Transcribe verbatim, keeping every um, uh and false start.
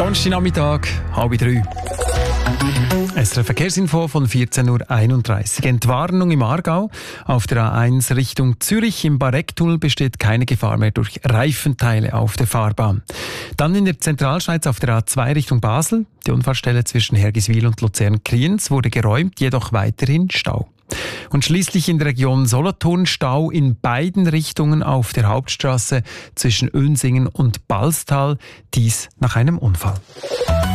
Donnerstagnachmittag, halb drei. Es ist eine Verkehrsinfo von vierzehn Uhr einunddreißig. Entwarnung im Aargau. Auf der A eins Richtung Zürich im Barektunnel besteht keine Gefahr mehr durch Reifenteile auf der Fahrbahn. Dann in der Zentralschweiz auf der A zwei Richtung Basel. Die Unfallstelle zwischen Hergiswil und Luzern-Kriens wurde geräumt, jedoch weiterhin Stau. Und schließlich in der Region Solothurn Stau in beiden Richtungen auf der Hauptstraße zwischen Önsingen und Balstal. Dies nach einem Unfall.